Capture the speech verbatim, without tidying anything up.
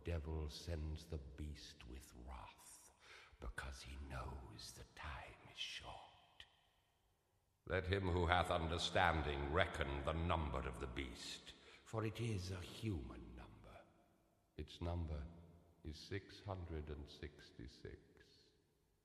devil sends the beast with wrath, because he knows the time is short. Let him who hath understanding reckon the number of the beast, for it is a human number. Its number is six hundred and sixty-six.